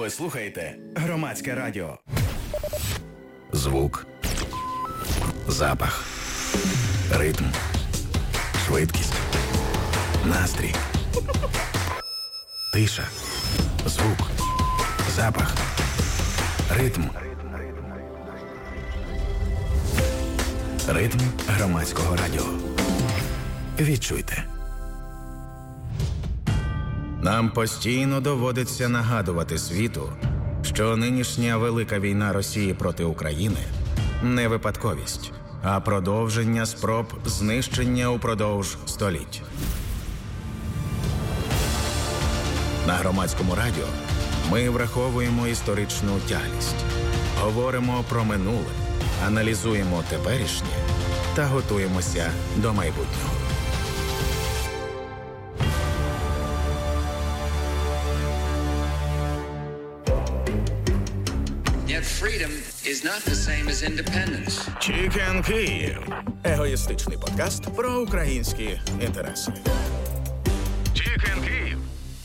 Ви слухаєте Громадське радіо. Звук, запах, ритм, швидкість, настрій, тиша, звук, запах, ритм. Ритм Громадського радіо. Відчуйте. Нам постійно доводиться нагадувати світу, що нинішня велика війна Росії проти України не випадковість, а продовження спроб знищення упродовж століть. На Громадському радіо ми враховуємо історичну тяглість, говоримо про минуле, аналізуємо теперішнє та готуємося до майбутнього. Yet freedom is not the same as independence. Chicken Київ. Егоїстичний подкаст про українські інтереси. Chicken Київ.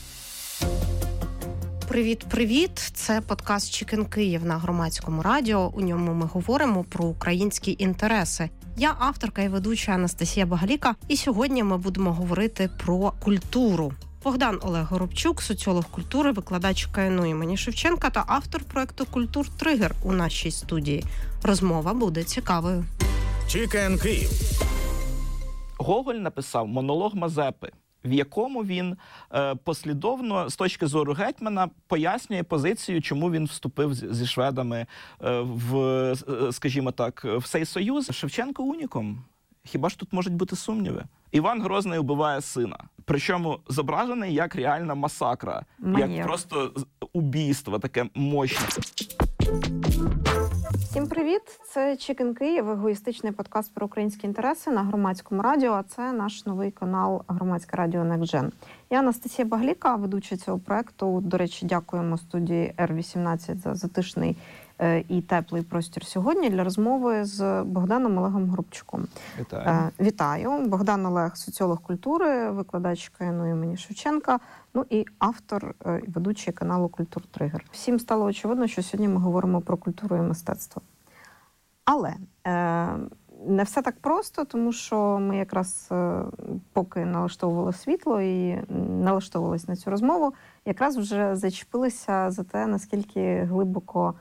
Привіт! Це подкаст «Чикен Київ» на Громадському радіо. У ньому ми говоримо про українські інтереси. Я авторка і ведуча Анастасія Багаліка, і сьогодні ми будемо говорити про культуру. Богдан Олег Горобчук, соціолог культури, викладач КНУ імені Шевченка та автор проекту «Культуртригер» у нашій студії. Розмова буде цікавою. Chicken Київ. Гоголь написав монолог Мазепи, в якому він послідовно, з точки зору гетьмана, пояснює позицію, чому він вступив зі шведами в, скажімо так, в цей союз. Шевченко унікум. Хіба ж тут можуть бути сумніви? Іван Грозний убиває сина. Причому зображений як реальна масакра, як просто убійство, таке мощне. Всім привіт! Це «Чикен Київ», егоїстичний подкаст про українські інтереси на Громадському радіо, а це наш новий канал «Громадське радіо Некджен». Я Анастасія Багаліка, ведуча цього проекту. До речі, дякуємо студії R18 за затишний і теплий простір сьогодні для розмови з Богданом Олегом Горобчуком. Вітаю. Вітаю. Богдан Олег – соціолог культури, викладач КНУ імені Шевченка, ну і автор і ведучий каналу «Культуртригер». Всім стало очевидно, що сьогодні ми говоримо про культуру і мистецтво. Але не все так просто, тому що ми якраз поки налаштовували світло і налаштовувалися на цю розмову, якраз вже зачепилися за те, наскільки глибоко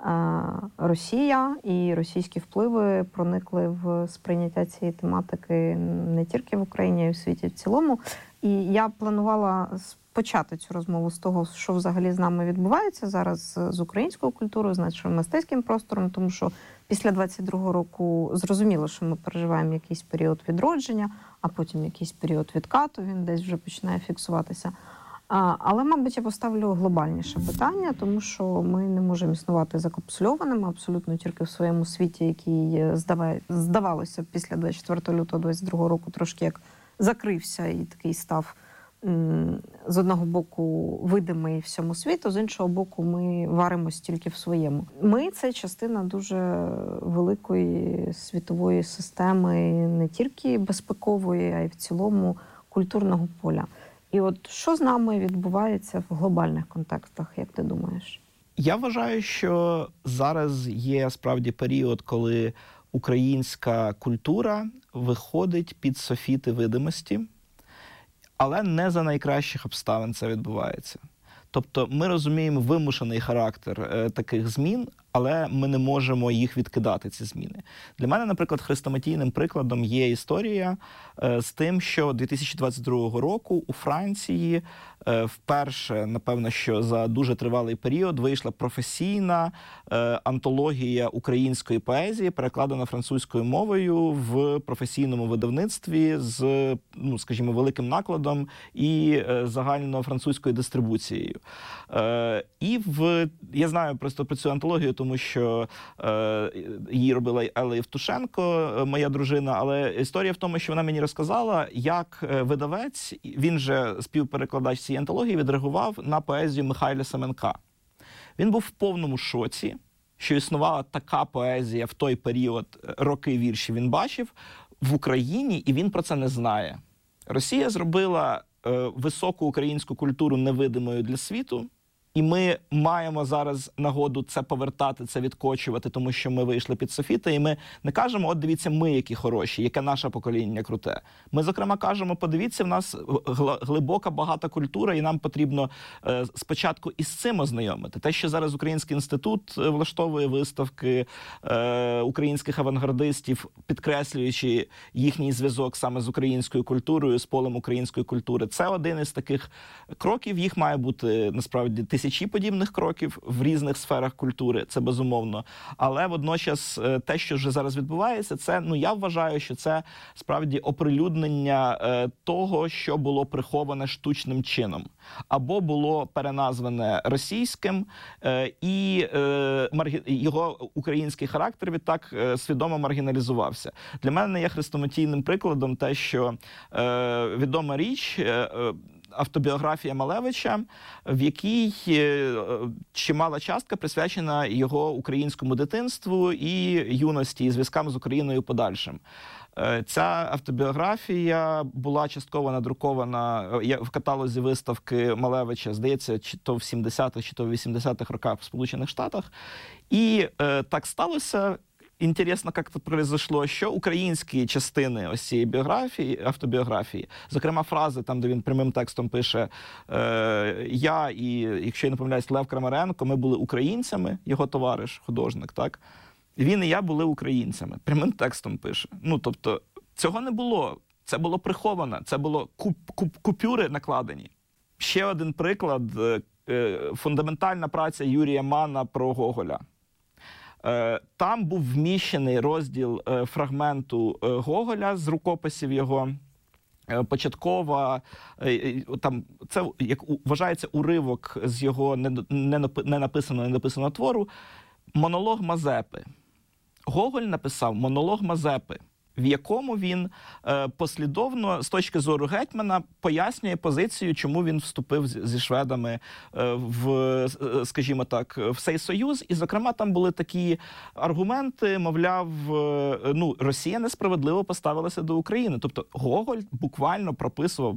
Росія і російські впливи проникли в сприйняття цієї тематики не тільки в Україні, а й в світі в цілому. І я планувала почати цю розмову з того, що взагалі з нами відбувається зараз з українською культурою, з нашим мистецьким простором, тому що після 22-го року зрозуміло, що ми переживаємо якийсь період відродження, а потім якийсь період відкату, він десь вже починає фіксуватися. Але, мабуть, я поставлю глобальніше питання, тому що ми не можемо існувати закапсульованими абсолютно тільки в своєму світі, який, здавалося, після 24 лютого 22 року трошки як закрився і такий став з одного боку видимий всьому світу, з іншого боку ми варимось тільки в своєму. Ми – це частина дуже великої світової системи, не тільки безпекової, а й в цілому культурного поля. І от що з нами відбувається в глобальних контекстах, як ти думаєш? Я вважаю, що зараз є справді період, коли українська культура виходить під софіти видимості, але не за найкращих обставин це відбувається. Тобто ми розуміємо вимушений характер таких змін, але ми не можемо їх відкидати, ці зміни. Для мене, наприклад, хрестоматійним прикладом є історія з тим, що 2022 року у Франції вперше, напевно, що за дуже тривалий період вийшла професійна антологія української поезії, перекладена французькою мовою в професійному видавництві з, ну, скажімо, великим накладом і загальнофранцузькою дистрибуцією. І я знаю просто про цю антологію, тому що її робила Елла Євтушенко, моя дружина, але історія в тому, що вона мені розказала, як видавець, він же співперекладач цієї антології, відреагував на поезію Михайля Семенка. Він був в повному шоці, що існувала така поезія в той період, роки вірші він бачив, в Україні, і він про це не знає. Росія зробила високу українську культуру невидимою для світу, І ми маємо зараз нагоду це повертати, це відкочувати, тому що ми вийшли під софіти, і ми не кажемо, от дивіться, ми які хороші, яке наше покоління круте. Ми, зокрема, кажемо, подивіться, в нас глибока, багата культура, і нам потрібно спочатку із цим ознайомити. Те, що зараз Український інститут влаштовує виставки українських авангардистів, підкреслюючи їхній зв'язок саме з українською культурою, з полем української культури, це один із таких кроків. Їх має бути, насправді, тисячі подібних кроків в різних сферах культури, це безумовно. Але водночас те, що вже зараз відбувається, це, я вважаю, що це справді оприлюднення того, що було приховане штучним чином. Або було переназване російським, і його український характер відтак свідомо маргіналізувався. Для мене є хрестоматійним прикладом те, що відома річ, автобіографія Малевича, в якій чимала частка присвячена його українському дитинству і юності, і зв'язкам з Україною подальшим. Ця автобіографія була частково надрукована в каталозі виставки Малевича, здається, чи то в 70-х, чи то в 80-х роках в Сполучених Штатах. І так сталося, інтересно, як це произошло, що українські частини ось цієї біографії, автобіографії, зокрема фрази, там, де він прямим текстом пише «Я і, якщо я не помиляюсь, Лев Крамаренко, ми були українцями», його товариш, художник, так? Він і я були українцями. Прямим текстом пише. Тобто, цього не було. Це було приховано. Це було купюри накладені. Ще один приклад. Фундаментальна праця Юрія Манна про Гоголя. Там був вміщений розділ фрагменту Гоголя з рукописів його. Початкова, там, це як вважається уривок з його ненаписаного твору, монолог Мазепи. Гоголь написав монолог Мазепи, в якому він послідовно, з точки зору гетьмана, пояснює позицію, чому він вступив зі шведами в, скажімо так, в цей союз. І, зокрема, там були такі аргументи, мовляв, Росія несправедливо поставилася до України. Тобто Гоголь буквально прописував,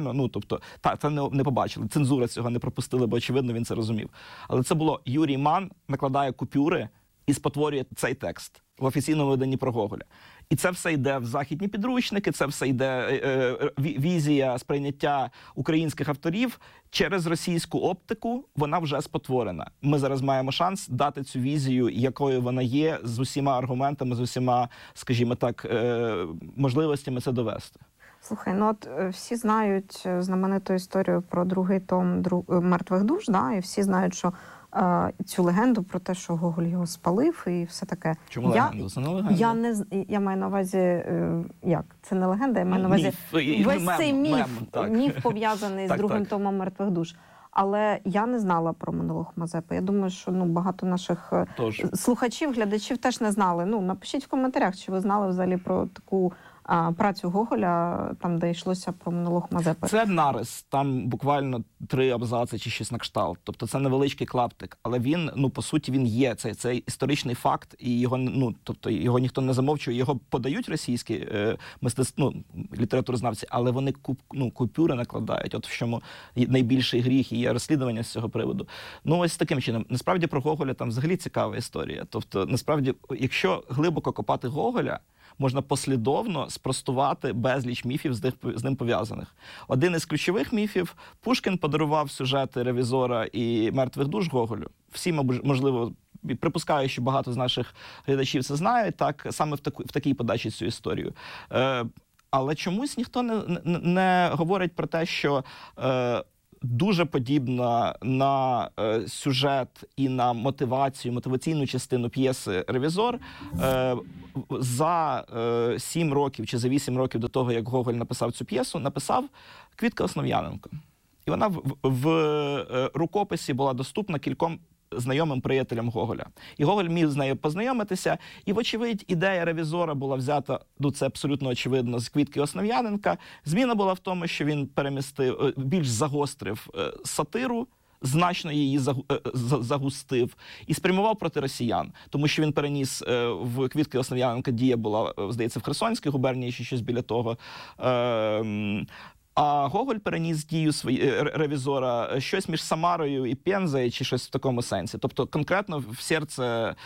це не побачили, цензура цього не пропустила, бо, очевидно, він це розумів. Але це було Юрій Ман накладає купюри і спотворює цей текст в офіційному виданні про Гоголя. І це все йде в західні підручники, це все йде візія сприйняття українських авторів через російську оптику, вона вже спотворена. Ми зараз маємо шанс дати цю візію, якою вона є, з усіма аргументами, з усіма, скажімо так, можливостями це довести. Слухай, всі знають знамениту історію про другий том «Мертвих душ», да? І всі знають, що цю легенду про те, що Гоголь його спалив і все таке. Чому легенду? Це не легенда. Я маю на увазі, як? Це не легенда, я маю на увазі весь цей міф пов'язаний з другим томом «Мертвих душ». Але я не знала про монолог Мазепи. Я думаю, що багато наших слухачів, глядачів теж не знали. Напишіть в коментарях, чи ви знали взагалі про таку працю Гоголя, там, де йшлося про монолог Мазепи. Це нарис, там буквально 3 абзаци чи щось на кшталт. Тобто це невеличкий клаптик, але він, по суті, він є. Це історичний факт, і його, його ніхто не замовчує. Його подають російські літературознавці, але вони купюри накладають. От в чому найбільший гріх, і є розслідування з цього приводу. Ось таким чином. Насправді про Гоголя там взагалі цікава історія. Тобто, насправді, якщо глибоко копати Гоголя, можна послідовно спростувати безліч міфів з ним пов'язаних. Один із ключових міфів – Пушкін подарував сюжети «Ревізора» і «Мертвих душ» Гоголю. Всі, можливо, припускаю, що багато з наших глядачів це знають, так, саме в такій подачі цю історію. Але чомусь ніхто не говорить про те, що дуже подібна на сюжет і на мотиваційну частину п'єси «Ревізор». За 7 років чи за 8 років до того, як Гоголь написав цю п'єсу, написав Квітка Основ'яненко. І вона в рукописі була доступна кільком знайомим приятелям Гоголя. І Гоголь міг з нею познайомитися, і, вочевидь, ідея «Ревізора» була взята, це абсолютно очевидно, з Квітки Основ'яненка. Зміна була в тому, що він більш загострив сатиру, значно її загустив і спрямував проти росіян. Тому що він переніс в Квітки Основ'яненка, дія була, здається, в Херсонській губернії, чи щось біля того. А Гоголь переніс дію ревізора щось між Самарою і Пензою, чи щось в такому сенсі. Тобто конкретно в серце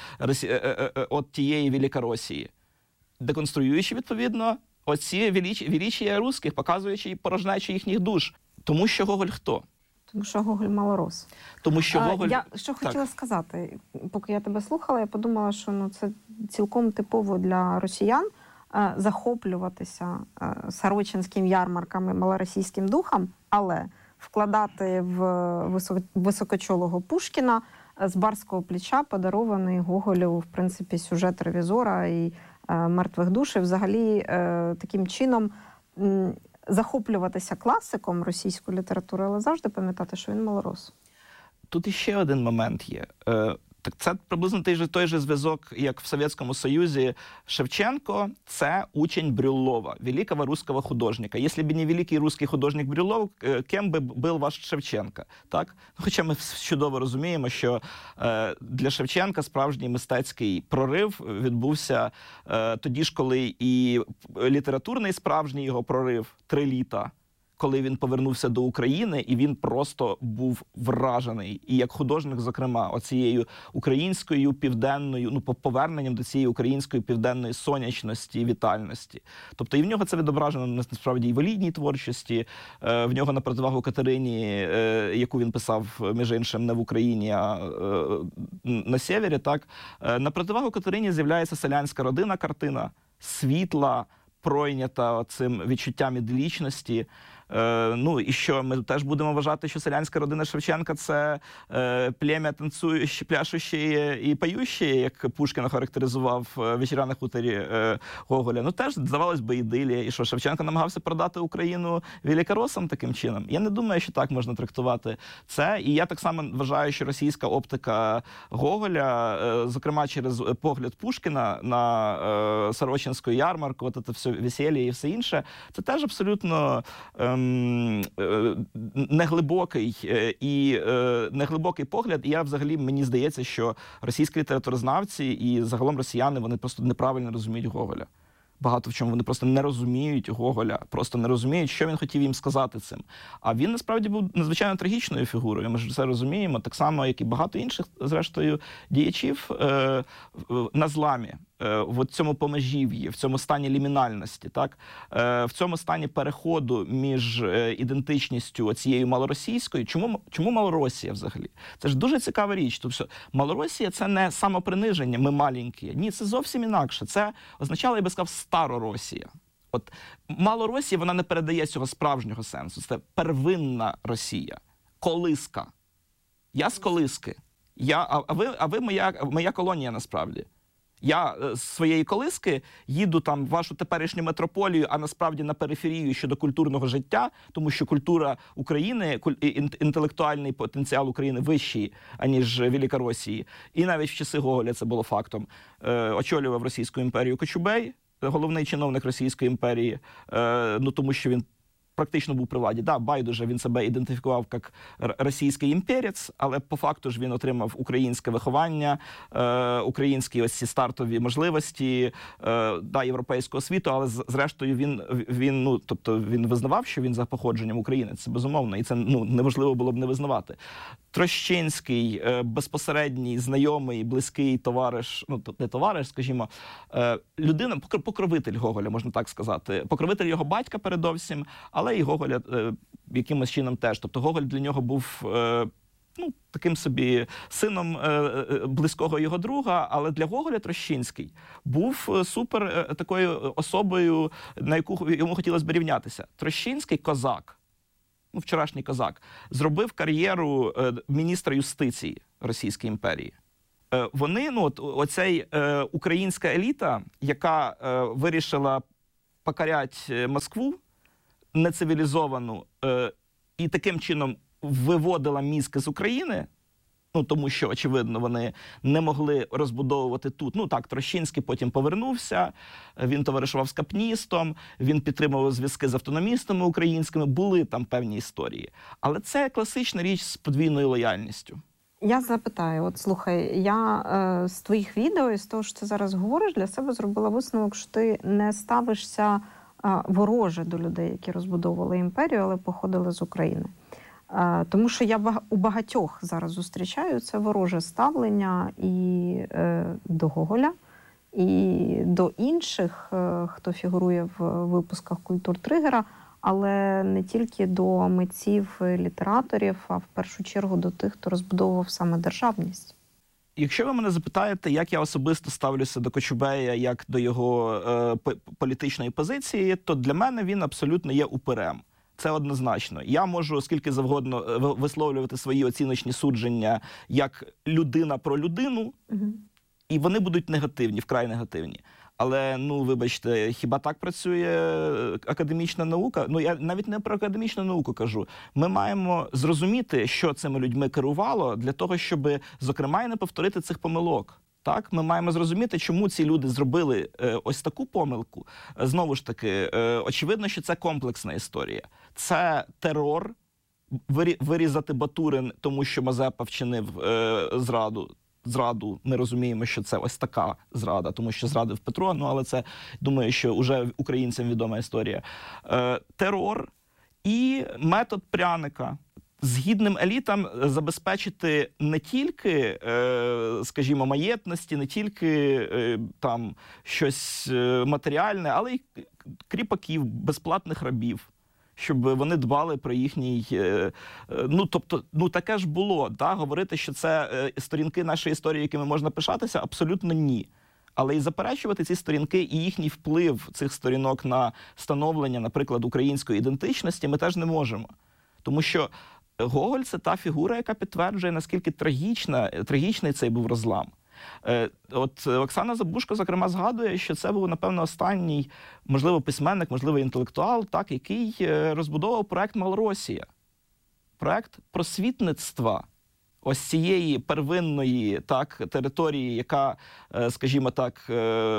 от тієї Великоросії. Деконструюючи, відповідно, оці величія русських, показуючи порожнечі їхніх душ. Тому що Гоголь хто? Тому що Гоголь малорос. Тому що Гоголь... Я що хотіла сказати, поки я тебе слухала, я подумала, що це цілком типово для росіян захоплюватися сорочинським ярмарками, малоросійським духом, але вкладати в високочолого Пушкіна з барського плеча подарований Гоголю, в принципі, сюжет ревізора і мертвих душ, і взагалі таким чином захоплюватися класиком російської літератури, але завжди пам'ятати, що він малорос. Тут іще один момент є. Так це приблизно той же зв'язок, як в Совєтському Союзі. Шевченко – це учень Брюллова, великого русского художника. Якщо б не великий русский художник Брюллов, ким би був ваш Шевченко? Так? Хоча ми чудово розуміємо, що для Шевченка справжній мистецький прорив відбувся тоді ж, коли і літературний справжній його прорив – 3 літа, коли він повернувся до України, і він просто був вражений. І як художник, зокрема, оцією українською південною, поверненням до цієї української південної сонячності, вітальності. Тобто і в нього це відображено насправді і в літній творчості, в нього на противагу Катерині, яку він писав, між іншим, не в Україні, а на севері, так? На противагу Катерині з'являється селянська родина, картина, світла, пройнята цим відчуттям іделічності. Ну, і що, ми теж будемо вважати, що селянська родина Шевченка – це плем'я танцюючі, пляшущі і поющі, як Пушкін охарактеризував «Вечеря на хуторі» Гоголя. Ну, теж, здавалось би, ідилія. І що, Шевченко намагався продати Україну великоросам таким чином? Я не думаю, що так можна трактувати це. І я так само вважаю, що російська оптика Гоголя, зокрема через погляд Пушкіна на Сорочинську ярмарку, от це все весілля і все інше, це теж абсолютно неглибокий погляд. І взагалі, мені здається, що російські літературознавці і загалом росіяни, вони просто неправильно розуміють Гоголя. Багато в чому вони просто не розуміють Гоголя, просто не розуміють, що він хотів їм сказати цим. А він, насправді, був надзвичайно трагічною фігурою, ми ж це розуміємо, так само, як і багато інших, зрештою, діячів на зламі, в цьому помежів'ї, в цьому стані лімінальності, так? В цьому стані переходу між ідентичністю цією малоросійською. Чому Малоросія взагалі? Це ж дуже цікава річ. Тобто Малоросія – це не самоприниження, ми маленькі. Ні, це зовсім інакше. Це означало, я би сказав, Староросія. От Малоросія, вона не передає цього справжнього сенсу. Це первинна Росія. Колиска. Я з колиски. А ви моя колонія, насправді. Я з своєї колиски їду там в вашу теперішню метрополію, а насправді на периферію щодо культурного життя, тому що культура України, інтелектуальний потенціал України вищий, аніж Великоросії. І навіть в часи Гоголя це було фактом. Очолював Російську імперію Кочубей, головний чиновник Російської імперії, тому що він практично був при владі. Да, байдуже, він себе ідентифікував як російський імперець, але по факту ж він отримав українське виховання, українські ось ці стартові можливості, європейську освіту, але зрештою він визнавав, що він за походженням українець, це безумовно, і це неможливо було б не визнавати. Трощинський, безпосередній, знайомий, близький товариш, не товариш, скажімо, людина, покровитель Гоголя, можна так сказати, покровитель його батька передовсім, але і Гоголя якимось чином теж. Тобто Гоголь для нього був таким собі сином близького його друга, але для Гоголя Трощинський був супер такою особою, на яку йому хотілося б рівнятися. Трощинський козак, вчорашній козак, зробив кар'єру міністра юстиції Російської імперії. Вони, оцей українська еліта, яка вирішила покоряти Москву, нецивілізовану, і таким чином виводила мізки з України, тому що, очевидно, вони не могли розбудовувати тут. Трощинський потім повернувся, він товаришував з капністом, він підтримував зв'язки з автономістами українськими, були там певні історії. Але це класична річ з подвійною лояльністю. Я запитаю, слухай, я з твоїх відео і з того, що ти зараз говориш, для себе зробила висновок, що ти не ставишся вороже до людей, які розбудовували імперію, але походили з України. Тому що я у багатьох зараз зустрічаю це вороже ставлення і до Гоголя, і до інших, хто фігурує в випусках «Культуртригера», але не тільки до митців, літераторів, а в першу чергу до тих, хто розбудовував саме державність. Якщо ви мене запитаєте, як я особисто ставлюся до Кочубея, як до його політичної позиції, то для мене він абсолютно є упирем. Це однозначно. Я можу скільки завгодно висловлювати свої оціночні судження як людина про людину, і вони будуть негативні, вкрай негативні. Але, вибачте, хіба так працює академічна наука? Я навіть не про академічну науку кажу. Ми маємо зрозуміти, що цими людьми керувало, для того, щоб, зокрема, і не повторити цих помилок. Так, ми маємо зрозуміти, чому ці люди зробили ось таку помилку. Знову ж таки, очевидно, що це комплексна історія. Це терор, вирізати Батурин, тому що Мазепа вчинив зраду. Ми розуміємо, що це ось така зрада, тому що зрадив Петро, але це, думаю, що вже українцям відома історія. Терор і метод пряника. Згідним елітам забезпечити не тільки, скажімо, маєтності, не тільки там щось матеріальне, але й кріпаків, безплатних рабів, щоб вони дбали про їхній... таке ж було, да? Говорити, що це сторінки нашої історії, якими можна пишатися, абсолютно ні. Але і заперечувати ці сторінки і їхній вплив цих сторінок на становлення, наприклад, української ідентичності ми теж не можемо. Тому що Гоголь – це та фігура, яка підтверджує, наскільки трагічний цей був розлам. От Оксана Забушко, зокрема, згадує, що це був, напевно, останній, можливо, письменник, можливо, інтелектуал, який розбудовував проект «Малоросія». Проект просвітництва ось цієї первинної території, яка, скажімо так,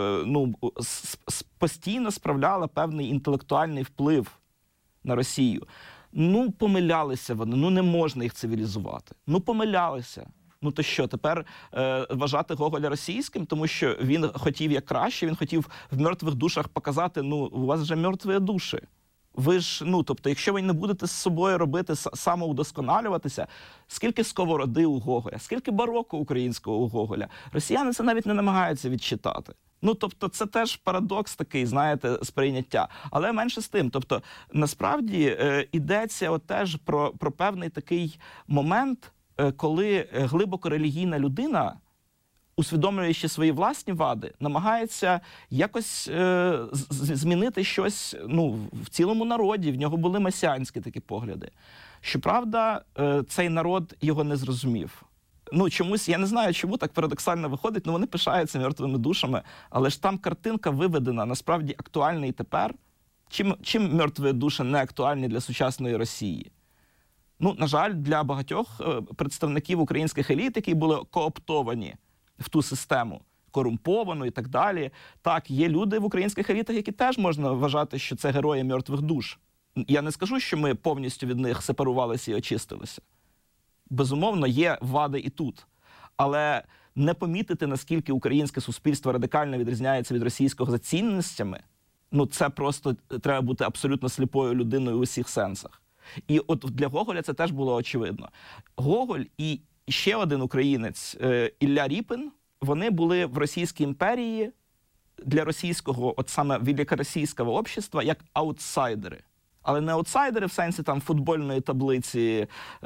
постійно справляла певний інтелектуальний вплив на Росію. Помилялися вони, не можна їх цивілізувати. Помилялися. То що, тепер вважати Гоголя російським, тому що він хотів як краще, він хотів в «Мертвих душах» показати, у вас вже мертві душі. Ви ж, якщо ви не будете з собою робити, самоудосконалюватися, скільки сковороди у Гоголя, скільки бароко українського у Гоголя, росіяни це навіть не намагаються відчитати. Це теж парадокс такий, знаєте, сприйняття. Але менше з тим. Насправді, йдеться теж про певний такий момент, коли глибоко релігійна людина, усвідомлюючи свої власні вади, намагається якось змінити щось в цілому народі. В нього були месіанські такі погляди. Щоправда, цей народ його не зрозумів. Чомусь, я не знаю, чому так парадоксально виходить, вони пишаються мертвими душами, але ж там картинка виведена, насправді актуальна і тепер. Чим мертві душі не актуальні для сучасної Росії? На жаль, для багатьох представників українських еліт, які були кооптовані в ту систему, корумповану і так далі. Так, є люди в українських елітах, які теж можна вважати, що це герої мертвих душ. Я не скажу, що ми повністю від них сепарувалися і очистилися. Безумовно, є вади і тут. Але не помітити, наскільки українське суспільство радикально відрізняється від російського за цінностями, це просто треба бути абсолютно сліпою людиною у всіх сенсах. І от для Гоголя це теж було очевидно. Гоголь і ще один українець, Ілля Ріпін, вони були в Російській імперії для російського, саме великоросійського общества, як аутсайдери. Але не аутсайдери в сенсі футбольної таблиці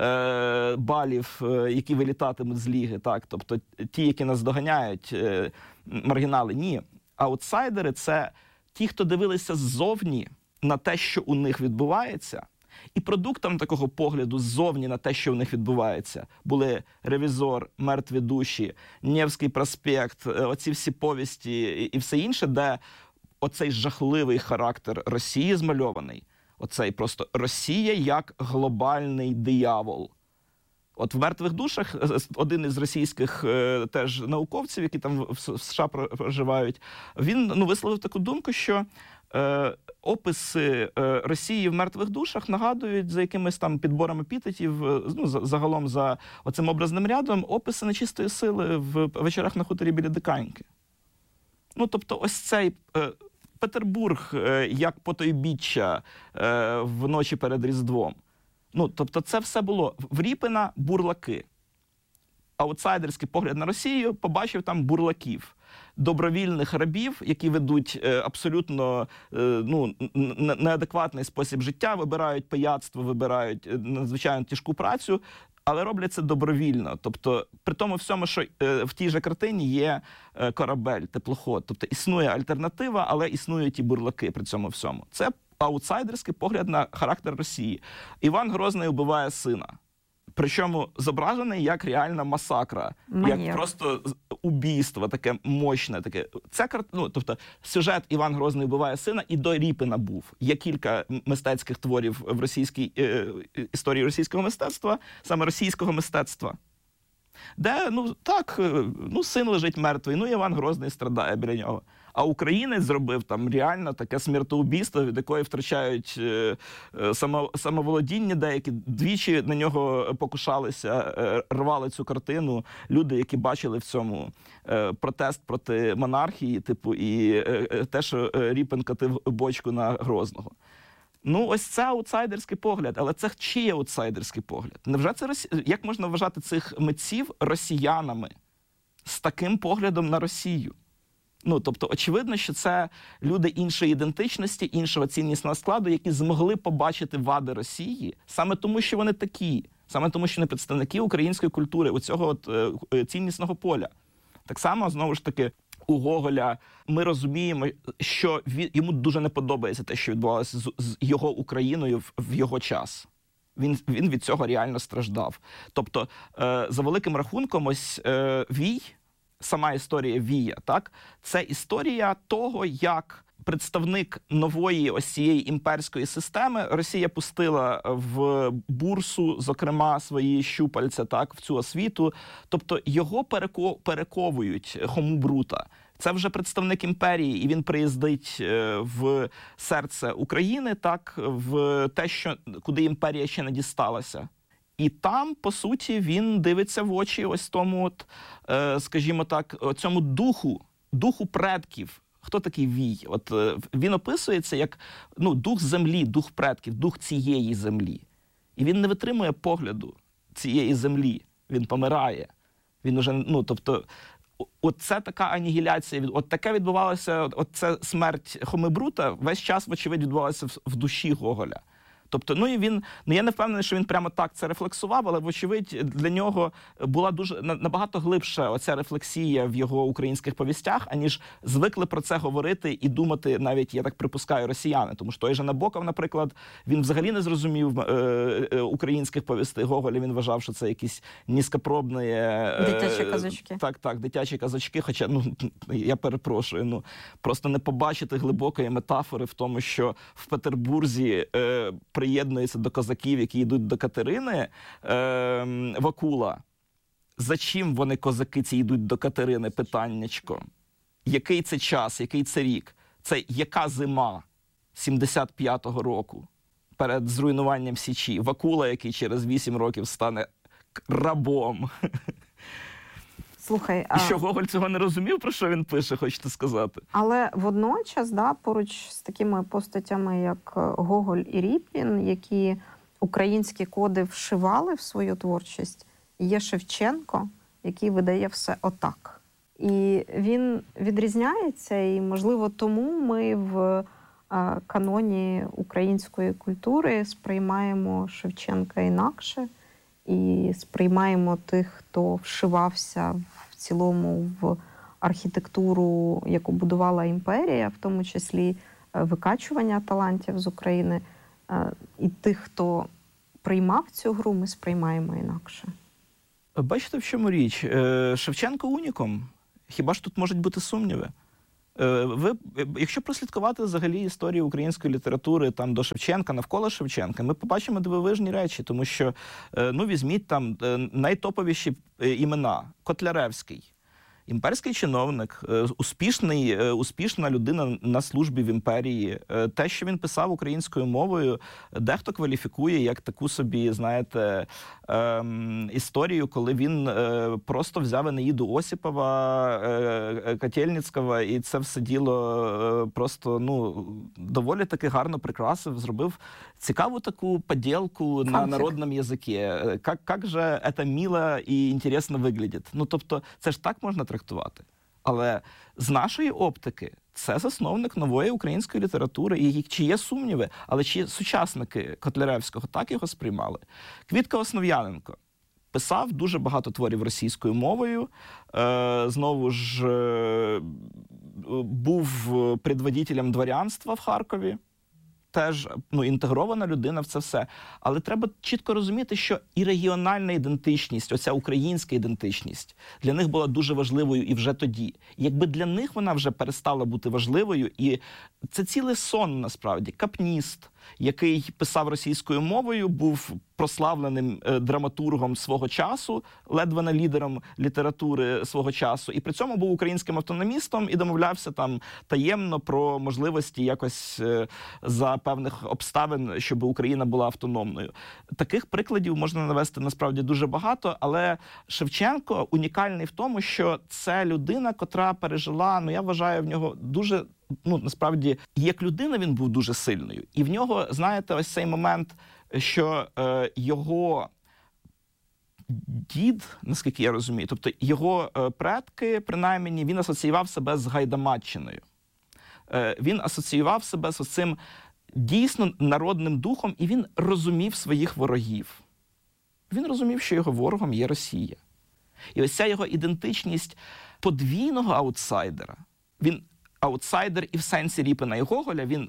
балів, які вилітатимуть з ліги, тобто ті, які нас доганяють, маргінали. Ні. Аутсайдери – це ті, хто дивилися ззовні на те, що у них відбувається, і продуктом такого погляду ззовні на те, що у них відбувається, були «Ревізор», «Мертві душі», «Невський проспект», оці всі повісті і все інше, де оцей жахливий характер Росії змальований. Оцей просто Росія як глобальний диявол. В «Мертвих душах» один із російських теж науковців, які там в США проживають, він висловив таку думку, що описи Росії в «Мертвих душах» нагадують за якимись підбором епітетів, загалом за оцим образним рядом, описи нечистої сили в «Вечорах на хуторі біля Диканьки». Тобто ось цей Петербург як потойбіччя в ночі перед Різдвом. Ну, тобто це все було. В Ріпіна – бурлаки. Аутсайдерський погляд на Росію побачив там бурлаків. Добровільних рабів, які ведуть абсолютно неадекватний спосіб життя, вибирають пияцтво, вибирають надзвичайно тяжку працю, але роблять це добровільно. Тобто, при тому всьому, що в тій же картині є корабель, теплоход. Тобто існує альтернатива, але існують і бурлаки при цьому всьому. Це аутсайдерський погляд на характер Росії. Іван Грозний убиває сина. Причому зображений як реальна масакра, як просто убійство, таке мощне. Таке. Тобто сюжет «Іван Грозний вбиває сина» і до Ріпіна був. Є кілька мистецьких творів в російській історії російського мистецтва, саме російського мистецтва, де, син лежить мертвий, Іван Грозний страдає біля нього. А українець зробив там реально таке смертоубійство, від якої втрачають самоволодіння деякі. Двічі на нього покушалися, рвали цю картину люди, які бачили в цьому протест проти монархії, і те, що Ріпін катив бочку на Грозного. Ось це аутсайдерський погляд. Але це чий аутсайдерський погляд? Невже це як можна вважати цих митців росіянами з таким поглядом на Росію? Тобто, очевидно, що це люди іншої ідентичності, іншого ціннісного складу, які змогли побачити вади Росії саме тому, що вони такі, саме тому, що вони представники української культури, оцього ціннісного поля. Так само, знову ж таки, у Гоголя ми розуміємо, що йому дуже не подобається те, що відбувалося з його Україною в його час. Він від цього реально страждав. Тобто, за великим рахунком, ось Вій, сама історія Вія, так? Це історія того, як представник нової ось цієї імперської системи Росія пустила в бурсу, зокрема, свої щупальця, так, в цю освіту. Тобто його перековують Хому Брута. Це вже представник імперії, і він приїздить в серце України, так, в те, куди імперія ще не дісталася. І там, по суті, він дивиться в очі ось тому, скажімо так, цьому духу предків. Хто такий Вій? Він описується як дух землі, дух предків, дух цієї землі. І він не витримує погляду цієї землі. Він помирає. Він уже, тобто, оце така анігіляція, таке відбувалося, це смерть Хоми Брута весь час, вочевидь, відбувалася в душі Гоголя. Тобто, і він, я не впевнений, що він прямо так це рефлексував, але, вочевидь, для нього була дуже набагато глибша оця рефлексія в його українських повістях, аніж звикли про це говорити і думати навіть, я так припускаю, росіяни. Тому що той же Набоков, наприклад, він взагалі не зрозумів українських повістей Гоголя, він вважав, що це якісь низькопробні... Дитячі казочки. Так, дитячі казочки, хоча, я перепрошую, просто не побачити глибокої метафори в тому, що в Петербурзі приєднується до козаків, які йдуть до Катерини, Вакула. За чим вони, козаки, ці йдуть до Катерини? Питаннячко. Який це час, який це рік? Це яка зима 75-го року перед зруйнуванням Січі? Вакула, який через 8 років стане рабом. Слухай, і що Гоголь цього не розумів, про що він пише, хочете сказати? Але водночас, поруч з такими постатями, як Гоголь і Ріпін, які українські коди вшивали в свою творчість, є Шевченко, який видає все отак. І він відрізняється, і, можливо, тому ми в каноні української культури сприймаємо Шевченка інакше, і сприймаємо тих, хто вшивався в цілому в архітектуру, яку будувала імперія, в тому числі викачування талантів з України. І тих, хто приймав цю гру, ми сприймаємо інакше. Бачите, в чому річ? Шевченко унікум. Хіба ж тут можуть бути сумніви? Якщо прослідкувати взагалі історію української літератури там до Шевченка, навколо Шевченка, ми побачимо дивовижні речі, тому що, візьміть там найтоповіші імена. Котляревський, імперський чиновник, успішна людина на службі в імперії. Те, що він писав українською мовою, дехто кваліфікує як таку собі, знаєте, історію, коли він просто взяв Енеїду Осіпова, Котельницького, і це все діло просто, доволі таки гарно прикрасив, зробив цікаву таку поділку на народному язикі. Як же це мило і інтересно виглядить. Тобто, це ж так можна трактувати. Але з нашої оптики це засновник нової української літератури. І чи є сумніви, але чи сучасники Котляревського так його сприймали? Квітка Основ'яненко писав дуже багато творів російською мовою. Знову ж був предводителем дворянства в Харкові. Теж інтегрована людина в це все. Але треба чітко розуміти, що і регіональна ідентичність, оця українська ідентичність, для них була дуже важливою і вже тоді. І якби для них вона вже перестала бути важливою, і це цілий сон, насправді. Капніст, який писав російською мовою, був прославленим драматургом свого часу, ледве не лідером літератури свого часу, і при цьому був українським автономістом і домовлявся там таємно про можливості якось за певних обставин, щоб Україна була автономною. Таких прикладів можна навести насправді дуже багато, але Шевченко унікальний в тому, що це людина, котра пережила, я вважаю, в нього дуже, насправді, як людина він був дуже сильною. І в нього, знаєте, ось цей момент, що його дід, наскільки я розумію, тобто його предки, принаймні, він асоціював себе з Гайдамаччиною. Він асоціював себе з цим дійсно народним духом, і він розумів своїх ворогів. Він розумів, що його ворогом є Росія. І ось ця його ідентичність подвійного аутсайдера, він аутсайдер і в сенсі Ріпіна і Гоголя, він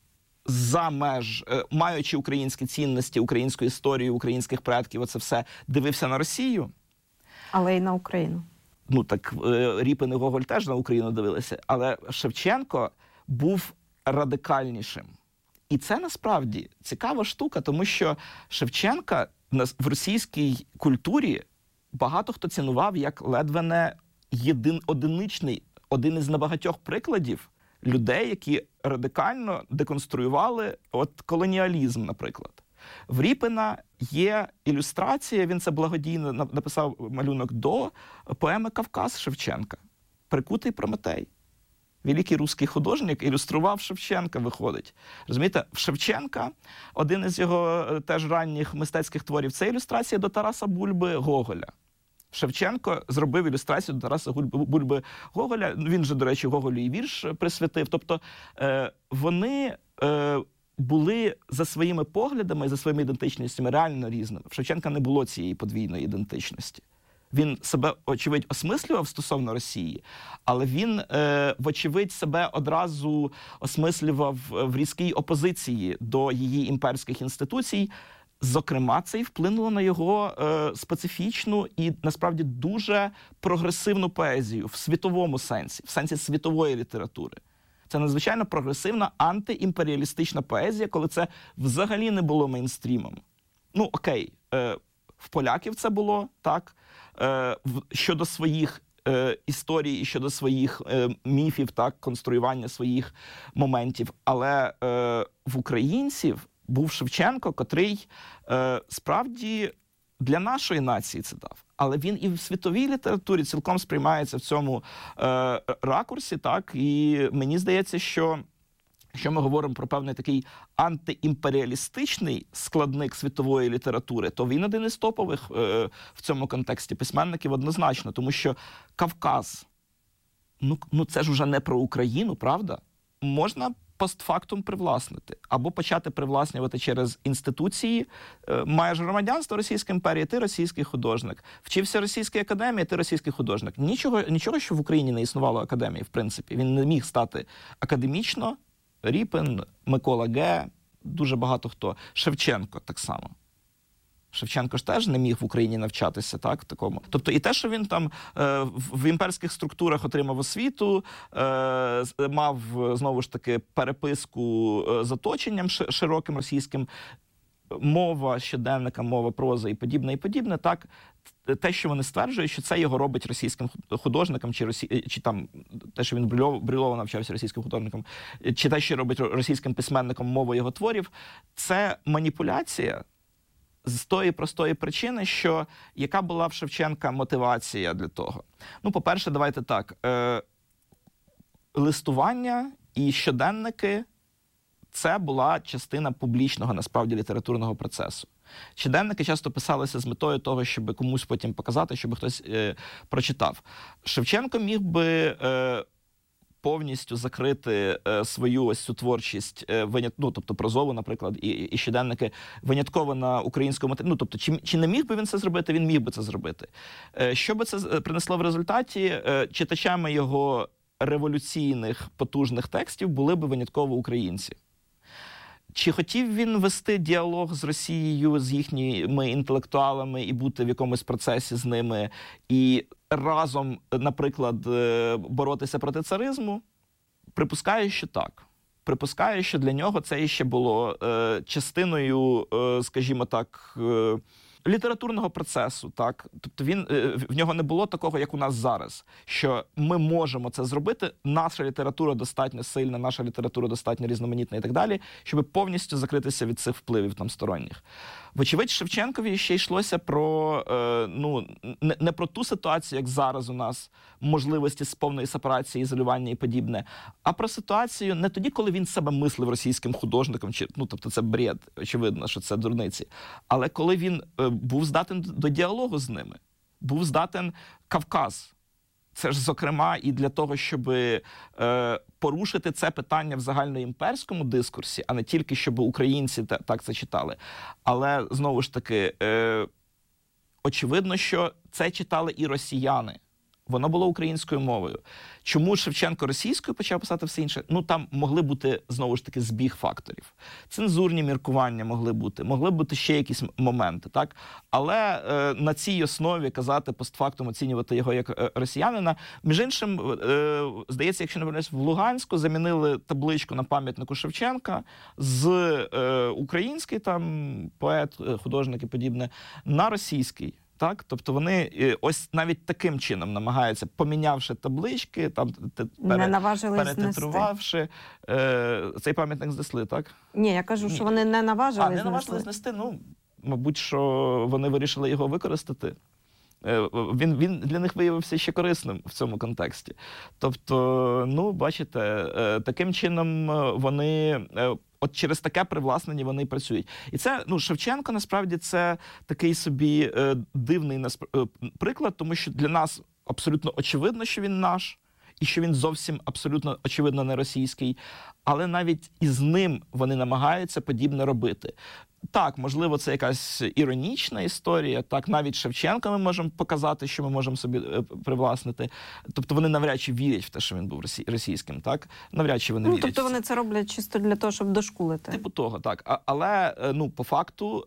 за меж, маючи українські цінності, українську історію, українських предків, оце все, дивився на Росію. Але й на Україну. Так Ріпін і Гоголь теж на Україну дивилися, але Шевченко був радикальнішим. І це насправді цікава штука, тому що Шевченка в російській культурі багато хто цінував як ледве не одиничний, один із небагатьох прикладів людей, які радикально деконструювали колоніалізм, наприклад. В Ріпіна є ілюстрація, він це благодійно написав малюнок до поеми «Кавказ» Шевченка. «Прикутий Прометей». Великий русський художник ілюстрував Шевченка, виходить. Розумієте, в Шевченка один із його теж ранніх мистецьких творів – це ілюстрація до Тараса Бульби Гоголя. Шевченко зробив ілюстрацію до Тараса Бульби Гоголя. Він же, до речі, Гоголю і вірш присвятив. Тобто вони були за своїми поглядами і за своїми ідентичностями реально різними. В Шевченка не було цієї подвійної ідентичності. Він себе, очевидь, осмислював стосовно Росії, але він, вочевидь, себе одразу осмислював в різкій опозиції до її імперських інституцій. Зокрема, це і вплинуло на його специфічну і, насправді, дуже прогресивну поезію в світовому сенсі, в сенсі світової літератури. Це надзвичайно прогресивна антиімперіалістична поезія, коли це взагалі не було мейнстрімом. Окей, в поляків це було, так, щодо своїх історій і щодо своїх міфів, так, конструювання своїх моментів. Але в українців був Шевченко, котрий справді для нашої нації це дав. Але він і в світовій літературі цілком сприймається в цьому ракурсі, так, і мені здається, що ми говоримо про певний такий антиімперіалістичний складник світової літератури, то він один із топових в цьому контексті письменників однозначно, тому що Кавказ, це ж уже не про Україну, правда? Можна постфактум привласнити, або почати привласнювати через інституції. Маєш громадянство Російської імперії, ти російський художник. Вчився в Російській академії, ти російський художник. Нічого, що в Україні не існувало академії, в принципі. Він не міг стати академічно. Ріпін, Микола Ге, дуже багато хто. Шевченко так само. Шевченко ж теж не міг в Україні навчатися, так, такому. Тобто і те, що він там в імперських структурах отримав освіту, мав, знову ж таки, переписку з оточенням широким російським, мова щоденника, мова проза і подібне, так, те, що вони стверджують, що це його робить російським художником, чи там те, що він Брюлова навчався російським художником, чи те, що робить російським письменником мову його творів, це маніпуляція з тої простої причини, що яка була в Шевченка мотивація для того. Ну, по-перше, давайте так, листування і щоденники – це була частина публічного, насправді, літературного процесу. Щоденники часто писалися з метою того, щоб комусь потім показати, щоб хтось прочитав. Шевченко міг би повністю закрити свою ось цю творчість, тобто прозову, наприклад, і щоденники винятково на українському матеріалі. Тобто, чи не міг би він це зробити? Він міг би це зробити. Що би це принесло в результаті? Читачами його революційних, потужних текстів були би винятково українці. Чи хотів він вести діалог з Росією, з їхніми інтелектуалами і бути в якомусь процесі з ними, і разом, наприклад, боротися проти царизму? Припускаю, що так. Припускаю, що для нього це ще було частиною, скажімо так, літературного процесу, так? Тобто в нього не було такого, як у нас зараз, що ми можемо це зробити, наша література достатньо сильна, наша література достатньо різноманітна і так далі, щоб повністю закритися від цих впливів там сторонніх. Вочевидь, Шевченкові ще йшлося про, не про ту ситуацію, як зараз у нас, можливості з повної сепарації, ізолювання і подібне, а про ситуацію не тоді, коли він себе мислив російським художником, тобто це бред, очевидно, що це дурниці, але коли він був здатен до діалогу з ними, був здатен Кавказ. Це ж, зокрема, і для того, щоб порушити це питання в загальноімперському дискурсі, а не тільки, щоб українці так це читали. Але, знову ж таки, очевидно, що це читали і росіяни. Воно було українською мовою. Чому Шевченко російською почав писати все інше? Там могли бути, знову ж таки, збіг факторів. Цензурні міркування могли бути ще якісь моменти, так? Але на цій основі казати постфактум, оцінювати його як росіянина. Між іншим, здається, якщо не помиляюсь, в Луганську замінили табличку на пам'ятнику Шевченка з український там поет, художник і подібне, на російський. Так? Тобто вони ось навіть таким чином намагаються, помінявши таблички, перетитрувавши, цей пам'ятник знесли, так? Ні, я кажу, що вони не наважились знести. Не наважились знести, мабуть, що вони вирішили його використати. Він для них виявився ще корисним в цьому контексті. Тобто, бачите, таким чином вони... От через таке привласнення вони працюють. І це, Шевченко, насправді, це такий собі дивний приклад, тому що для нас абсолютно очевидно, що він наш, і що він зовсім абсолютно очевидно не російський, але навіть із ним вони намагаються подібне робити. Так, можливо, це якась іронічна історія, так, навіть Шевченка ми можемо показати, що ми можемо собі привласнити. Тобто вони навряд чи вірять в те, що він був російським, так? Навряд чи вони вірять. Тобто вони це роблять чисто для того, щоб дошкулити. Типу того, так. Але, по факту,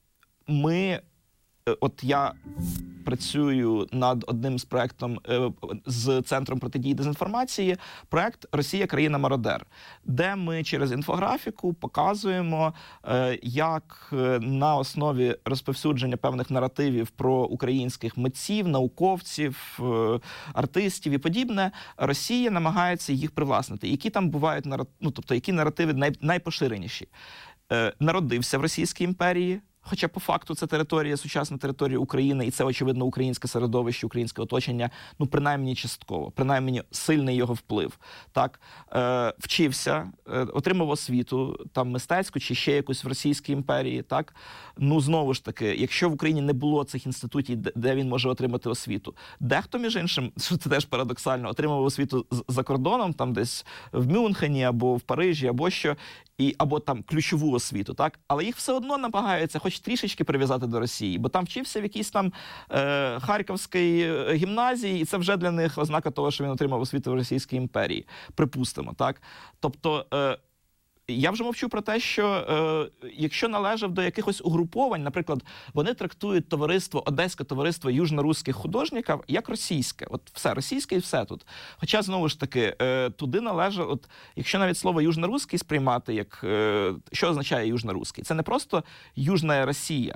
я працюю над одним з проєктом з Центром протидії дезінформації, проєкт «Росія – країна-мародер», де ми через інфографіку показуємо, як на основі розповсюдження певних наративів про українських митців, науковців, артистів і подібне, Росія намагається їх привласнити. Які там бувають, які наративи найпоширеніші. Народився в Російській імперії, хоча по факту це сучасна територія України, і це, очевидно, українське середовище, українське оточення, принаймні частково, принаймні сильний його вплив. Так? Вчився, отримав освіту, там мистецьку чи ще якусь в Російській імперії. Так? Знову ж таки, якщо в Україні не було цих інститутів, де він може отримати освіту, дехто, між іншим, що це теж парадоксально, отримав освіту за кордоном, там десь в Мюнхені або в Парижі, або що, або там ключову освіту, так? Але їх все одно намагаються хоч трішечки прив'язати до Росії, бо там вчився в якійсь там Харківській гімназії, і це вже для них ознака того, що він отримав освіту в Російській імперії. Припустимо, так? Тобто, я вже мовчу про те, що якщо належав до якихось угруповань, наприклад, вони трактують Одеське товариство южноруських художників як російське. От все, російське і все тут. Хоча, знову ж таки, туди належав, якщо навіть слово южноруський сприймати, як, що означає южноруський? Це не просто Южна Росія,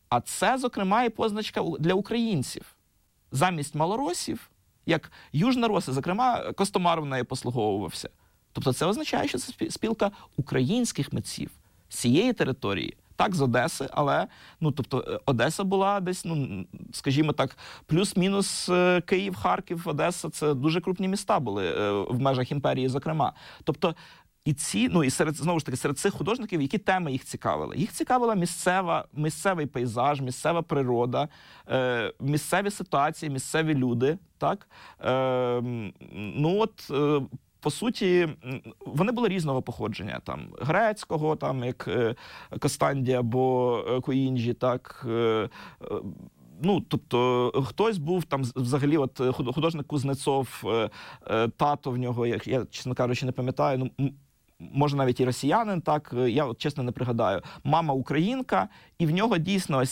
А це, зокрема, і позначка для українців. Замість малоросів, як южнороси, зокрема, Костомар в неї послуговувався. Тобто це означає, що це спілка українських митців з цієї території. Так, з Одеси, але, тобто, Одеса була десь, скажімо так, плюс-мінус Київ, Харків, Одеса – це дуже крупні міста були в межах імперії, зокрема. Тобто, і знову ж таки, серед цих художників, які теми їх цікавили? Їх цікавила місцевий пейзаж, місцева природа, місцеві ситуації, місцеві люди, так? По суті, вони були різного походження, там, грецького, там, як Костанді або Коінджі, так, тобто, хтось був там взагалі, художник Кузнецов, тато в нього, я, чесно кажучи, не пам'ятаю, може навіть і росіянин, так, я чесно не пригадаю. Мама українка, і в нього дійсно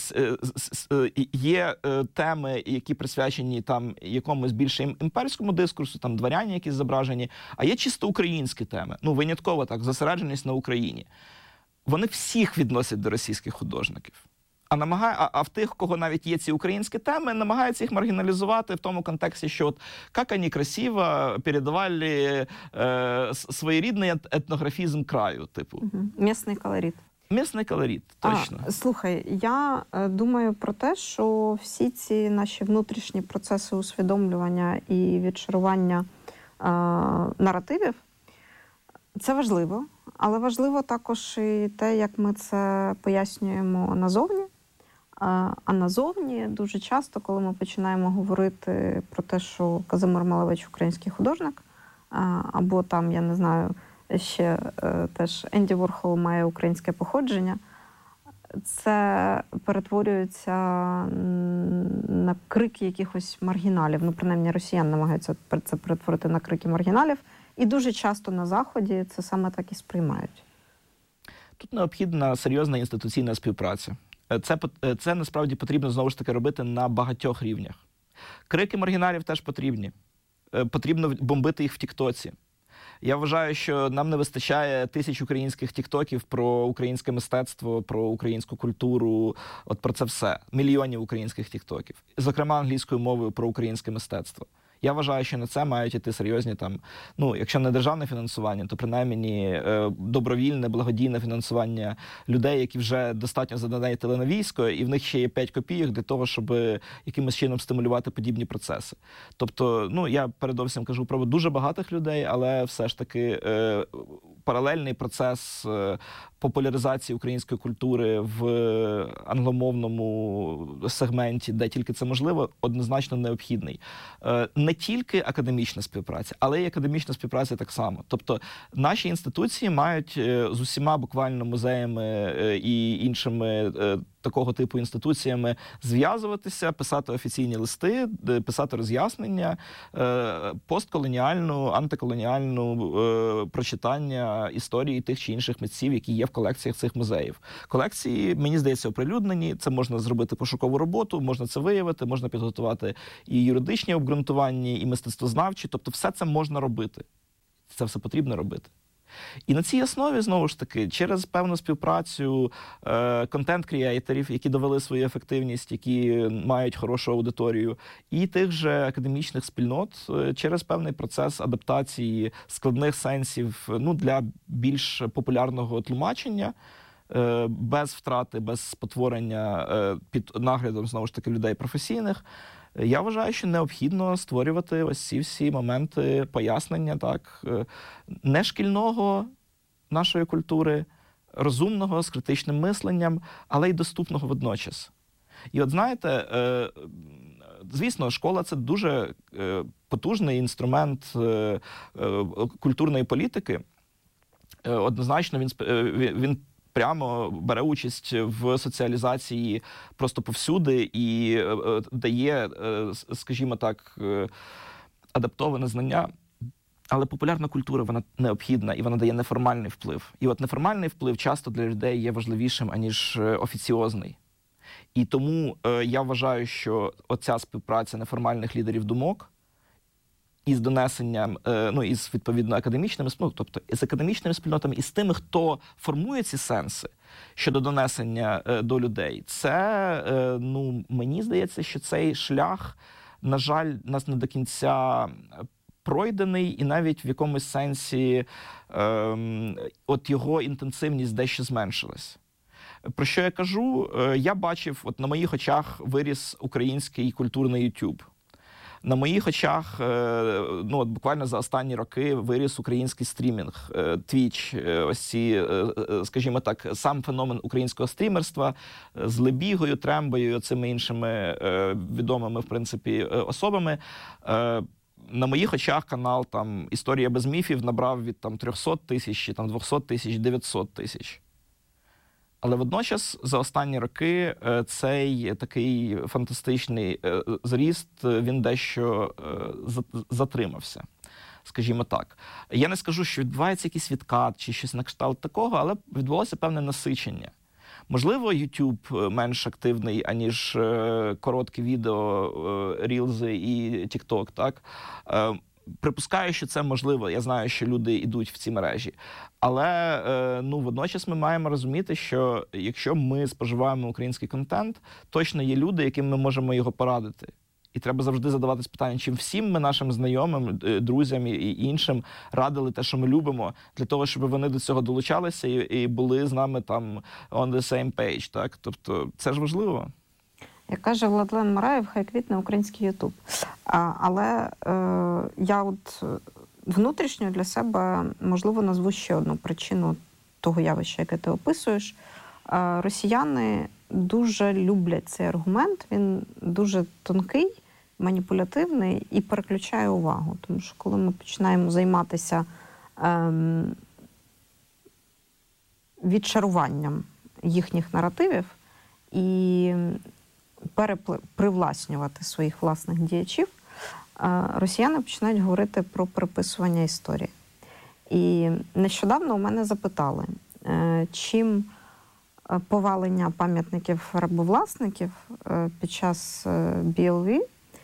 є теми, які присвячені там якомусь більше імперському дискурсу, там дворяні якісь зображені, а є чисто українські теми, винятково так, зосередженість на Україні. Вони всіх відносять до російських художників. А в тих, кого навіть є ці українські теми, намагаються їх маргіналізувати в тому контексті, що як вони красиво передавали своєрідний етнографізм краю, типу. Місний колорит. Місний колорит, точно. Слухай, я думаю про те, що всі ці наші внутрішні процеси усвідомлювання і відшарування наративів, це важливо, але важливо також і те, як ми це пояснюємо назовні. А назовні дуже часто, коли ми починаємо говорити про те, що Казимир Малевич – український художник, або там, я не знаю, ще теж Енді Ворхол має українське походження, це перетворюється на крики якихось маргіналів. Принаймні, росіяни намагаються це перетворити на крики маргіналів. І дуже часто на Заході це саме так і сприймають. Тут необхідна серйозна інституційна співпраця. Це насправді потрібно, знову ж таки, робити на багатьох рівнях. Крики маргіналів теж потрібні. Потрібно бомбити їх в тіктоці. Я вважаю, що нам не вистачає 1000 українських тіктоків про українське мистецтво, про українську культуру, про це все. Мільйонів українських тіктоків. Зокрема, англійською мовою про українське мистецтво. Я вважаю, що на це мають іти серйозні там, якщо не державне фінансування, то принаймні добровільне, благодійне фінансування людей, які вже достатньо задонатили на військо, і в них ще є 5 копійок для того, щоб якимось чином стимулювати подібні процеси. Тобто, я передовсім кажу про дуже багатих людей, але все ж таки паралельний процес популяризації української культури в англомовному сегменті, де тільки це можливо, однозначно необхідний. Не тільки академічна співпраця, але й академічна співпраця так само. Тобто наші інституції мають з усіма буквально музеями і іншими такого типу інституціями зв'язуватися, писати офіційні листи, писати роз'яснення, постколоніальну, антиколоніальну прочитання історії тих чи інших митців, які є в колекціях цих музеїв. Колекції, мені здається, оприлюднені, це можна зробити пошукову роботу, можна це виявити, можна підготувати і юридичні обґрунтування, і мистецтвознавчі, тобто все це можна робити. Це все потрібно робити. І на цій основі, знову ж таки, через певну співпрацю контент-кріейторів, які довели свою ефективність, які мають хорошу аудиторію, і тих же академічних спільнот, через певний процес адаптації складних сенсів для більш популярного тлумачення, без втрати, без спотворення під наглядом, знову ж таки, людей професійних. Я вважаю, що необхідно створювати ось ці всі моменти пояснення, так, не шкільного нашої культури, розумного, з критичним мисленням, але й доступного водночас. І от знаєте, звісно, школа – це дуже потужний інструмент культурної політики. Однозначно він прямо бере участь в соціалізації просто повсюди і дає, скажімо так, адаптоване знання. Але популярна культура, вона необхідна, і вона дає неформальний вплив. І от неформальний вплив часто для людей є важливішим, аніж офіціозний. І тому я вважаю, що оця співпраця неформальних лідерів думок із донесенням, із, відповідно, академічними, тобто із академічними спільнотами, і з тими, хто формує ці сенси, щодо донесення до людей. Це, мені здається, що цей шлях, на жаль, нас не до кінця пройдений, і навіть в якомусь сенсі от його інтенсивність дещо зменшилась. Про що я кажу? Я бачив, от на моїх очах виріс український культурний YouTube. На моїх очах, буквально за останні роки виріс український стрімінг, Twitch, ось ці, скажімо так, сам феномен українського стрімерства з Лебігою, Трембою, цими іншими відомими, в принципі, особами. На моїх очах канал там «Історія без міфів» набрав від 300 тисяч, 200 тисяч, 900 тисяч. Але водночас за останні роки цей такий фантастичний зріст, він дещо затримався, скажімо так. Я не скажу, що відбувається якийсь відкат чи щось на кшталт такого, але відбулося певне насичення. Можливо, YouTube менш активний, аніж короткі відео, рілзи і TikTok, так? Припускаю, що це можливо. Я знаю, що люди йдуть в ці мережі. Але водночас ми маємо розуміти, що якщо ми споживаємо український контент, точно є люди, яким ми можемо його порадити. І треба завжди задаватись питання, чим всім ми нашим знайомим, друзям і іншим радили те, що ми любимо, для того, щоб вони до цього долучалися і були з нами там on the same page. Так? Тобто це ж важливо. Як каже Владлен Мараєв, хай квітне український Ютуб. Але я от внутрішньо для себе, можливо, назву ще одну причину того явища, яке ти описуєш. Росіяни дуже люблять цей аргумент, він дуже тонкий, маніпулятивний і переключає увагу. Тому що коли ми починаємо займатися відшаруванням їхніх наративів і привласнювати своїх власних діячів, росіяни починають говорити про приписування історії. І нещодавно у мене запитали, чим повалення пам'ятників рабовласників під час BLV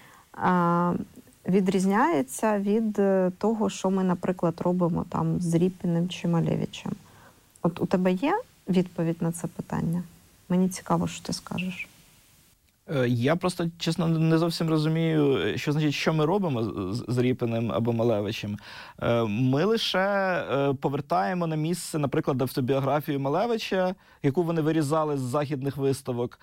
відрізняється від того, що ми, наприклад, робимо там з Ріпіним чи Малевичем. От у тебе є відповідь на це питання? Мені цікаво, що ти скажеш. Я просто, чесно, не зовсім розумію, що значить, що ми робимо з Ріпіним або Малевичем. Ми лише повертаємо на місце, наприклад, автобіографію Малевича, яку вони вирізали з західних виставок,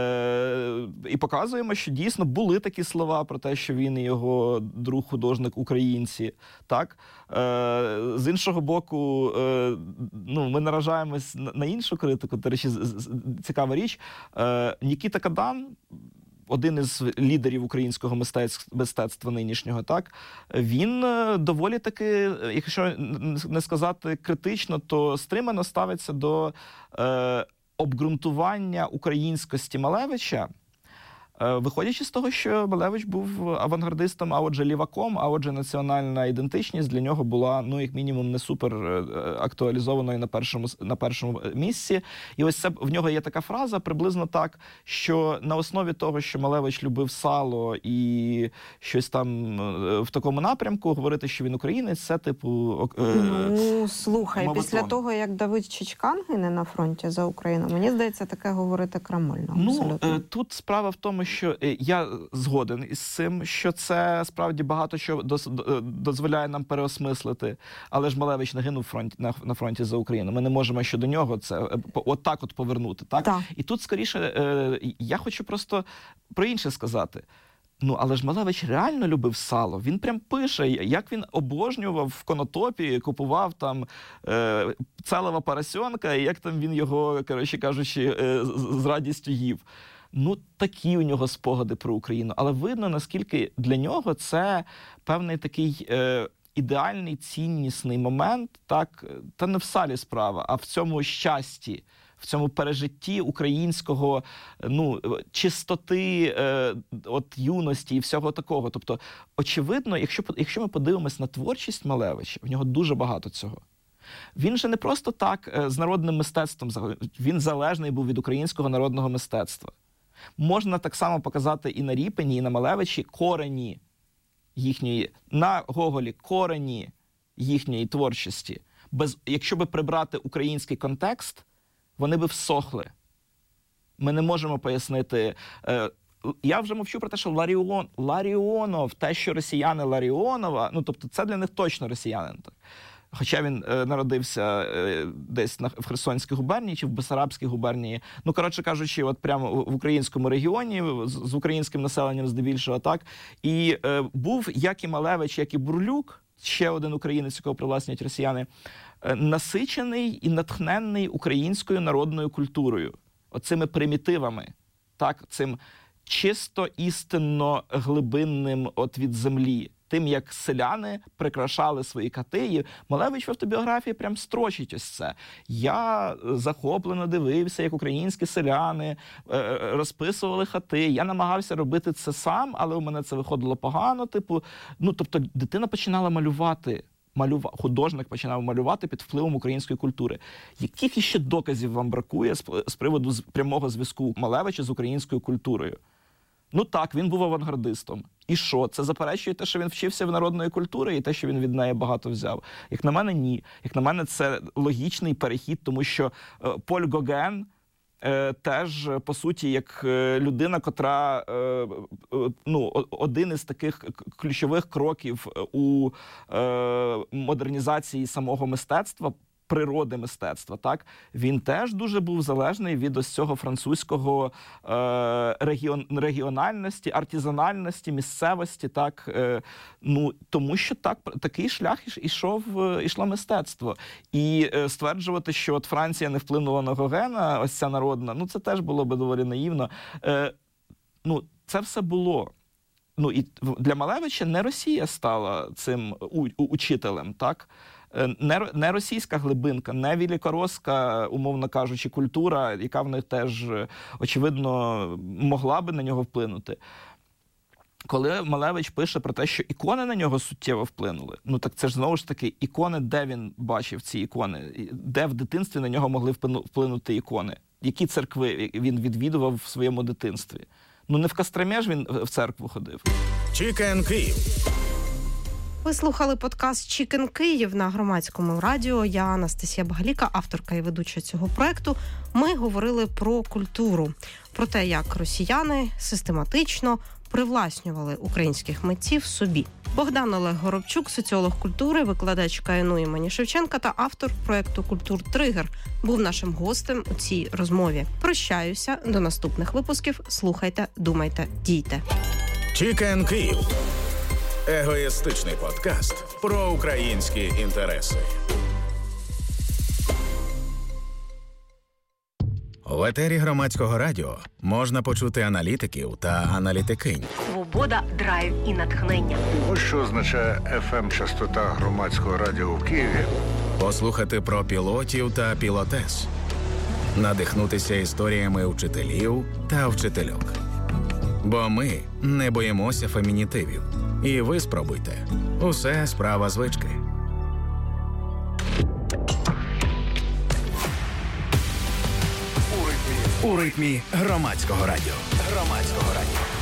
і показуємо, що дійсно були такі слова про те, що він і його друг-художник українці. Так? З іншого боку, ми наражаємось на іншу критику. До речі, цікава річ. Нікіта Кадан, один із лідерів українського мистецтва нинішнього, так, він доволі таки, якщо не сказати критично, то стримано ставиться до обґрунтування українськості Малевича, виходячи з того, що Малевич був авангардистом, а отже ліваком, а отже національна ідентичність для нього була, як мінімум, не супер актуалізованою на першому місці. І ось це в нього є така фраза, приблизно так, що на основі того, що Малевич любив сало і щось там в такому напрямку, говорити, що він українець, це типу слухай, мовотон. Після того, як Давид Чичкан гине на фронті за Україну, мені здається, таке говорити крамольно. Абсолютно. Тут справа в тому, що я згоден із цим, що це справді багато що дозволяє нам переосмислити. Але ж Малевич не гинув на фронті за Україну. Ми не можемо щодо нього це отак от повернути. Так? І тут, скоріше, я хочу просто про інше сказати. Але ж Малевич реально любив сало. Він прям пише, як він обожнював в Конотопі, купував там целого поросенка, і як там він його, коротше кажучи, з радістю їв. Такі у нього спогади про Україну. Але видно, наскільки для нього це певний такий ідеальний, ціннісний момент, так, та не в салі справа, а в цьому щасті, в цьому пережитті українського, чистоти, юності і всього такого. Тобто, очевидно, якщо ми подивимось на творчість Малевича, в нього дуже багато цього. Він же не просто так з народним мистецтвом, він залежний був від українського народного мистецтва. Можна так само показати і на Ріпіні, і на Малевичі корені їхньої, на Гоголі корені їхньої творчості. Якщо би прибрати український контекст, вони би всохли. Ми не можемо пояснити... Я вже мовчу про те, що Ларіонов, те, що росіяни Ларіонова, ну, тобто це для них точно росіянин. Так. Хоча він народився десь в Херсонській губернії чи в Бессарабській губернії. Ну, коротше кажучи, от прямо в українському регіоні, з українським населенням здебільшого, так. І був як і Малевич, як і Бурлюк, ще один українець, якого привласнюють росіяни, насичений і натхненний українською народною культурою. Оцими примітивами, так, цим чисто істинно глибинним от від землі. Тим, як селяни прикрашали свої хати. І Малевич в автобіографії прям строчить ось це. Я захоплено дивився, як українські селяни розписували хати. Я намагався робити це сам, але у мене це виходило погано. Типу, ну, тобто дитина починала малювати. Художник починав малювати під впливом української культури. Яких іще доказів вам бракує з приводу прямого зв'язку Малевича з українською культурою? Ну так, він був авангардистом. І що? Це заперечує те, що він вчився в народної культури і те, що він від неї багато взяв? Як на мене, ні. Як на мене, це логічний перехід, тому що Поль Гоген теж, по суті, як людина, котра, ну, один із таких ключових кроків у модернізації самого мистецтва, природи мистецтва, так? Він теж дуже був залежний від ось цього французького регіональності, артизанальності, місцевості, так? Ну, тому що такий шлях ішло мистецтво. І стверджувати, що от Франція не вплинула на Гогена, ось ця народна, ну, це теж було би доволі наївно. Ну, це все було. Ну, і для Малевича не Росія стала цим учителем, так? Не російська глибинка, не великоросська, умовно кажучи, культура, яка в них теж, очевидно, могла би на нього вплинути. Коли Малевич пише про те, що ікони на нього суттєво вплинули, ну так це ж знову ж таки ікони, де він бачив ці ікони, де в дитинстві на нього могли вплинути ікони, які церкви він відвідував в своєму дитинстві. Ну не в Костромі ж він в церкву ходив. Чікен Київ. Ви слухали подкаст «Чікен Київ» на Громадському радіо. Я Анастасія Багаліка, авторка і ведуча цього проекту. Ми говорили про культуру, про те, як росіяни систематично привласнювали українських митців собі. Богдан Олег Горобчук, соціолог культури, викладач КНУ імені Шевченка та автор проекту «Культур Тригер», був нашим гостем у цій розмові. Прощаюся, до наступних випусків. Слухайте, думайте, дійте. Чікен Київ. Егоїстичний подкаст про українські інтереси. В етері Громадського радіо можна почути аналітиків та аналітикинь. Свобода, драйв і натхнення. Ось що означає FM-частота Громадського радіо в Києві. Послухати про пілотів та пілотес. Надихнутися історіями вчителів та вчительок. Бо ми не боїмося фемінітивів. І ви спробуйте. Усе справа звички. У ритмі Громадського радіо.